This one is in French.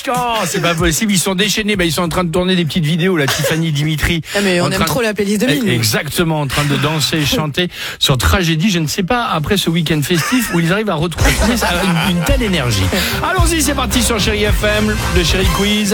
Oh, c'est pas possible, ils sont déchaînés. Ils sont en train de tourner des petites vidéos, là, Tiffany, Dimitri. Ah, mais on aime trop la playlist de Mine. Exactement, en train de danser et chanter sur Tragédie. Je ne sais pas, après ce week-end festif, où ils arrivent à retrouver une telle énergie. Allons-y, c'est parti sur Chérie FM, le Chérie Quiz.